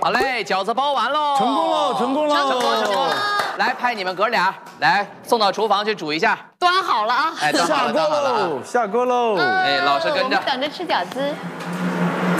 好嘞，饺子包完喽， 成功喽，成功喽， 成功！来，派你们哥俩来送到厨房去煮一下， 端好了啊！ 哎，端好了，端好了啊。 下锅喽！ 哎，老师跟着我们。等着吃饺子。